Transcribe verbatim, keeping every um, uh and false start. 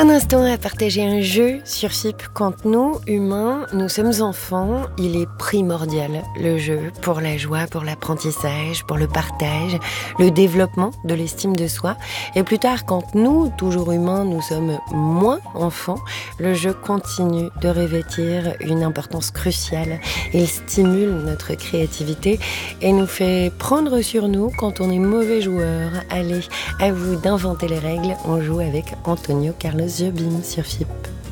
Un instant à partager un jeu sur F I P. Quand nous, humains, nous sommes enfants, il est primordial, le jeu, pour la joie, pour l'apprentissage, pour le partage, le développement de l'estime de soi. Et plus tard, quand nous, toujours humains, nous sommes moins enfants, le jeu continue de revêtir une importance cruciale. Il stimule notre créativité et nous fait prendre sur nous quand on est mauvais joueur. Allez, à vous d'inventer les règles. On joue avec Antonio Carlos Jobim sur F I P.